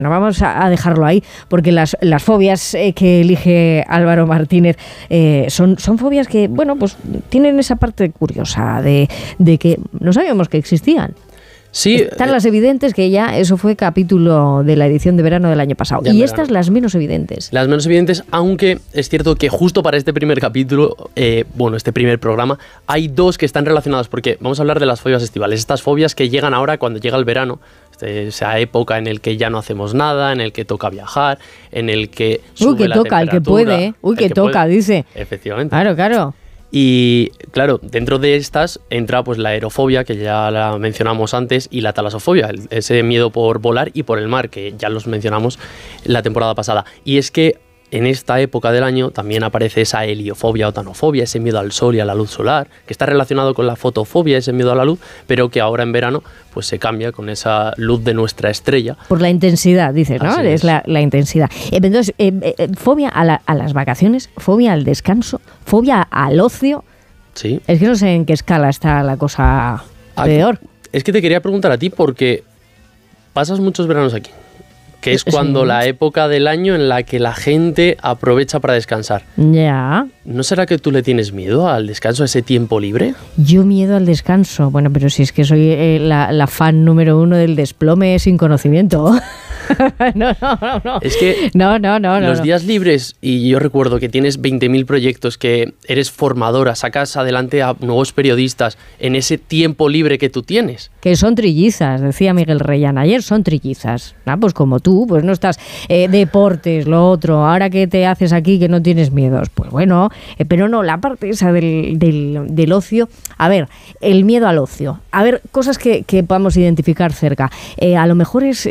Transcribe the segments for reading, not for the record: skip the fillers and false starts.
No vamos a dejarlo ahí, porque las fobias que elige Álvaro Martínez son fobias que, bueno, pues tienen esa parte curiosa de que no sabíamos que existían. Sí, están las evidentes, que ya eso fue capítulo de la edición de verano del año pasado. Y estas las menos evidentes. Las menos evidentes, aunque es cierto que justo para este primer capítulo, este primer programa, hay dos que están relacionadas, porque vamos a hablar de las fobias estivales. Estas fobias que llegan ahora cuando llega el verano, esa época en el que ya no hacemos nada, en el que toca viajar, en el que sube la temperatura. El que puede, dice. Efectivamente. Claro. Y claro, dentro de estas entra pues la aerofobia, que ya la mencionamos antes, y la talasofobia, ese miedo por volar y por el mar, que ya los mencionamos la temporada pasada. Y es que en esta época del año también aparece esa heliofobia o tanofobia, ese miedo al sol y a la luz solar, que está relacionado con la fotofobia, ese miedo a la luz, pero que ahora en verano pues se cambia con esa luz de nuestra estrella. Por la intensidad, dices, ¿no? Es la intensidad. Entonces, fobia a las vacaciones, fobia al descanso, fobia al ocio. Sí. Es que no sé en qué escala está la cosa peor. Es que te quería preguntar a ti, porque pasas muchos veranos aquí, que es cuando la época del año en la que la gente aprovecha para descansar. Ya. ¿No será que tú le tienes miedo al descanso, a ese tiempo libre? Yo miedo al descanso. Bueno, pero si es que soy la fan número 1 del desplome sin conocimiento. No. Es que los días libres, y yo recuerdo que tienes 20.000 proyectos, que eres formadora, sacas adelante a nuevos periodistas en ese tiempo libre que tú tienes. Que son trillizas, decía Miguel Reyán ayer, son trillizas. Pues como tú, pues no estás deportes, lo otro, ahora que te haces aquí que no tienes miedos. Pues bueno, pero no, la parte esa del ocio. A ver, el miedo al ocio. A ver, cosas que podamos identificar cerca. A lo mejor es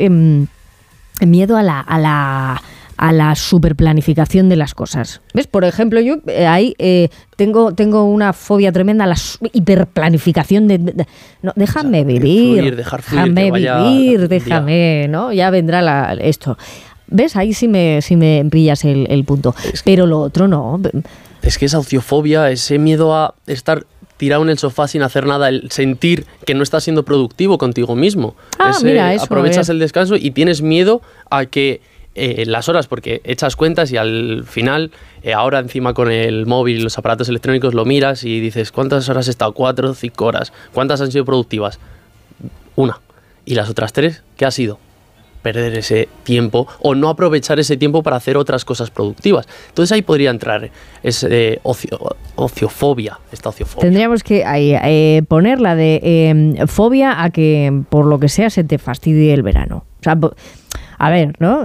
miedo a la superplanificación de las cosas. ¿Ves? Por ejemplo, yo ahí tengo una fobia tremenda a la hiperplanificación no, déjame vivir. Dejar fluir, déjame, ¿no? Ya vendrá esto. ¿Ves? Ahí sí me pillas el punto. Pero lo otro no. Es que esa ociofobia, ese miedo a estar tirado en el sofá sin hacer nada, el sentir que no estás siendo productivo contigo mismo. Mira, eso, aprovechas el descanso y tienes miedo a que las horas, porque echas cuentas y al final, ahora encima con el móvil y los aparatos electrónicos lo miras y dices, ¿cuántas horas he estado? 4 o 5 horas. ¿Cuántas han sido productivas? 1. ¿Y las otras 3? ¿Qué ha sido? Perder ese tiempo o no aprovechar ese tiempo para hacer otras cosas productivas. Entonces ahí podría entrar ociofobia, esta ociofobia. Tendríamos que poner la de fobia a que por lo que sea se te fastidie el verano. O sea, a ver, ¿no?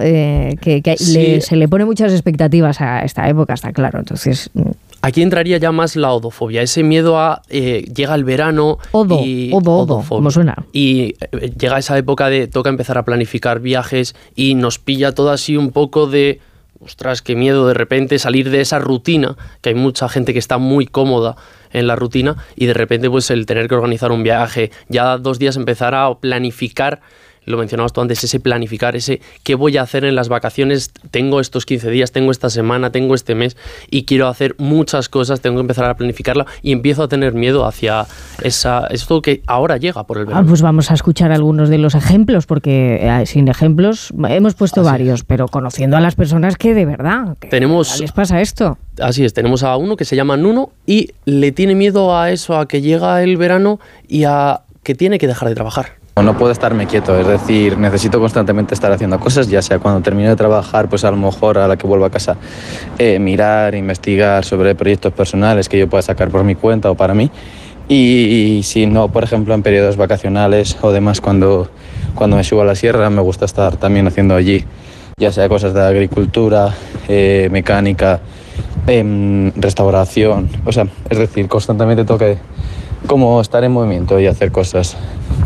Se le pone muchas expectativas a esta época, está claro. Entonces aquí entraría ya más la odofobia, ese miedo a llega el verano odo, ¿cómo suena? Y llega esa época de toca empezar a planificar viajes y nos pilla todo así un poco de ostras, qué miedo de repente salir de esa rutina, que hay mucha gente que está muy cómoda en la rutina y de repente pues el tener que organizar un viaje, ya 2 días empezar a planificar. Lo mencionabas tú antes, ese planificar, ese qué voy a hacer en las vacaciones, tengo estos 15 días, tengo esta semana, tengo este mes y quiero hacer muchas cosas, tengo que empezar a planificarla y empiezo a tener miedo hacia esto que ahora llega por el verano. Pues vamos a escuchar algunos de los ejemplos, porque sin ejemplos hemos puesto varios, pero conociendo a las personas que de verdad les pasa esto. Así es, tenemos a uno que se llama Nuno y le tiene miedo a eso, a que llega el verano y a que tiene que dejar de trabajar. No puedo estarme quieto, es decir, necesito constantemente estar haciendo cosas, ya sea cuando termine de trabajar, pues a lo mejor a la que vuelva a casa, mirar, investigar sobre proyectos personales que yo pueda sacar por mi cuenta o para mí. Y si no, por ejemplo, en periodos vacacionales o demás, cuando me subo a la sierra, me gusta estar también haciendo allí, ya sea cosas de agricultura, mecánica, restauración, o sea, es decir, constantemente tengo que como estar en movimiento y hacer cosas.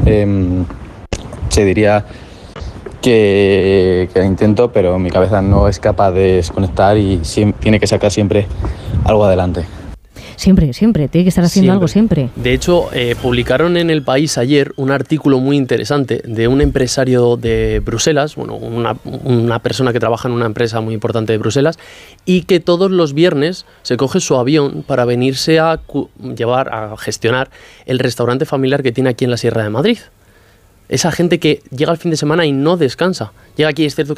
Se diría que intento, pero mi cabeza no es capaz de desconectar y tiene que sacar siempre algo adelante. Siempre, tiene que estar haciendo algo siempre. De hecho, publicaron en El País ayer un artículo muy interesante de un empresario de Bruselas, bueno, una persona que trabaja en una empresa muy importante de Bruselas y que todos los viernes se coge su avión para venirse a gestionar el restaurante familiar que tiene aquí en la Sierra de Madrid. esa gente que llega al fin de semana y no descansa. Llega aquí, es cierto que